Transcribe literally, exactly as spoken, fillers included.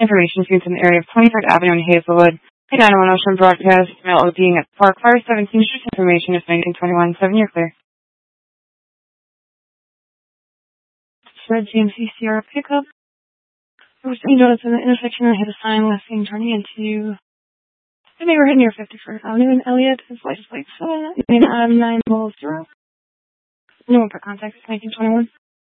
Information scenes in the area of twenty-third Avenue in Hazelwood. Hey, nine one one Ocean Broadcast, mail being at Park Fire seventeen. Just information is nineteen twenty-one. seven, you're clear. Red G M C Sierra pickup. There was any donuts in the intersection. I hit a sign last thing turning into the neighborhood near fifty-first Avenue in Elliott. His license plate seven nine nine zero. No one for contact. nineteen twenty-one.